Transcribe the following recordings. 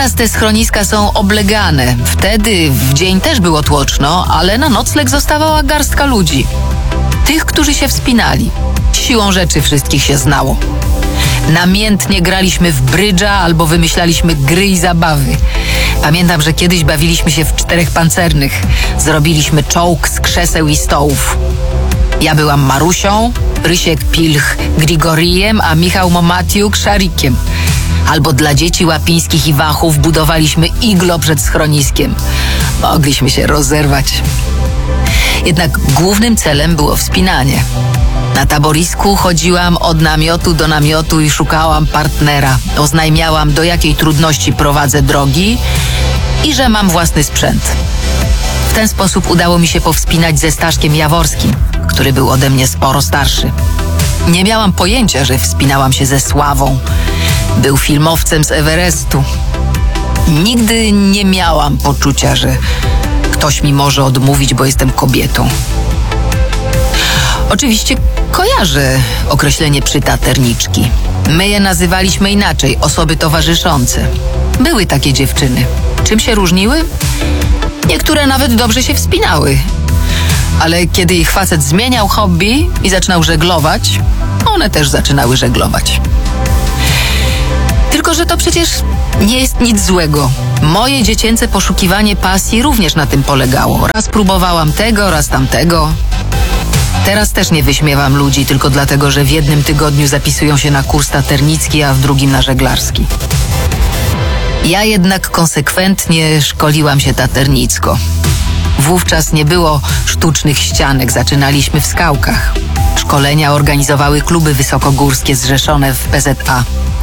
Teraz te schroniska są oblegane. Wtedy w dzień też było tłoczno, ale na nocleg zostawała garstka ludzi. Tych, którzy się wspinali. Siłą rzeczy wszystkich się znało. Namiętnie graliśmy w brydża albo wymyślaliśmy gry i zabawy. Pamiętam, że kiedyś bawiliśmy się w 4 pancernych. Zrobiliśmy czołg z krzeseł i stołów. Ja byłam Marusią, Rysiek Pilch Grigorijem, a Michał Momatiuk Szarikiem. Albo dla dzieci łapińskich i wachów budowaliśmy iglo przed schroniskiem. Mogliśmy się rozerwać. Jednak głównym celem było wspinanie. Na taborisku chodziłam od namiotu do namiotu i szukałam partnera. Oznajmiałam, do jakiej trudności prowadzę drogi i że mam własny sprzęt. W ten sposób udało mi się powspinać ze Staszkiem Jaworskim, który był ode mnie sporo starszy. Nie miałam pojęcia, że wspinałam się ze Sławą. Był filmowcem z Everestu. Nigdy nie miałam poczucia, że ktoś mi może odmówić, bo jestem kobietą. Oczywiście kojarzę określenie przytaterniczki. My je nazywaliśmy inaczej, osoby towarzyszące. Były takie dziewczyny. Czym się różniły? Niektóre nawet dobrze się wspinały. Ale kiedy ich facet zmieniał hobby i zaczynał żeglować, one też zaczynały żeglować. Tylko że to przecież nie jest nic złego. Moje dziecięce poszukiwanie pasji również na tym polegało. Raz próbowałam tego, raz tamtego. Teraz też nie wyśmiewam ludzi tylko dlatego, że w jednym tygodniu zapisują się na kurs taternicki, a w drugim na żeglarski. Ja jednak konsekwentnie szkoliłam się taternicko. Wówczas nie było sztucznych ścianek, zaczynaliśmy w skałkach. Szkolenia organizowały kluby wysokogórskie zrzeszone w PZA.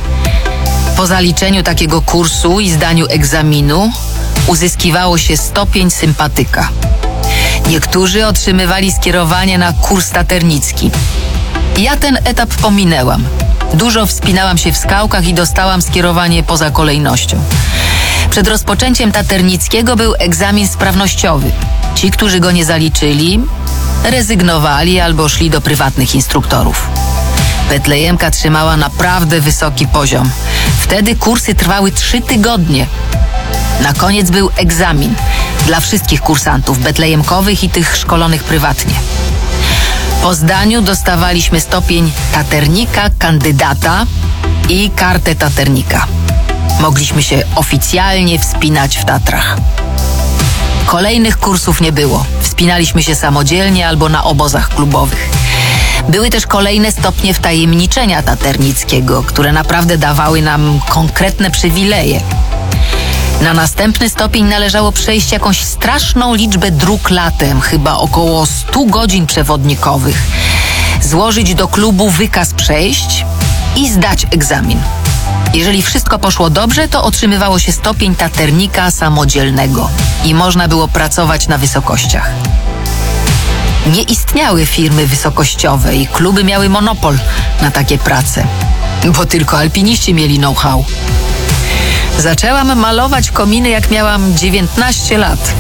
Po zaliczeniu takiego kursu i zdaniu egzaminu uzyskiwało się stopień sympatyka. Niektórzy otrzymywali skierowanie na kurs taternicki. Ja ten etap pominęłam. Dużo wspinałam się w skałkach i dostałam skierowanie poza kolejnością. Przed rozpoczęciem taternickiego był egzamin sprawnościowy. Ci, którzy go nie zaliczyli, rezygnowali albo szli do prywatnych instruktorów. Betlejemka trzymała naprawdę wysoki poziom. Wtedy kursy trwały 3 tygodnie. Na koniec był egzamin dla wszystkich kursantów betlejemkowych i tych szkolonych prywatnie. Po zdaniu dostawaliśmy stopień taternika, kandydata i kartę taternika. Mogliśmy się oficjalnie wspinać w Tatrach. Kolejnych kursów nie było. Wspinaliśmy się samodzielnie albo na obozach klubowych. Były też kolejne stopnie wtajemniczenia taternickiego, które naprawdę dawały nam konkretne przywileje. Na następny stopień należało przejść jakąś straszną liczbę dróg latem, chyba około 100 godzin przewodnikowych, złożyć do klubu wykaz przejść i zdać egzamin. Jeżeli wszystko poszło dobrze, to otrzymywało się stopień taternika samodzielnego i można było pracować na wysokościach. Nie istniały firmy wysokościowe i kluby miały monopol na takie prace, bo tylko alpiniści mieli know-how. Zaczęłam malować kominy, jak miałam 19 lat.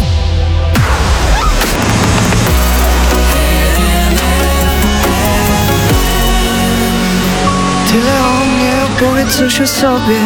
Tyle o mnie, opowiedz coś o sobie.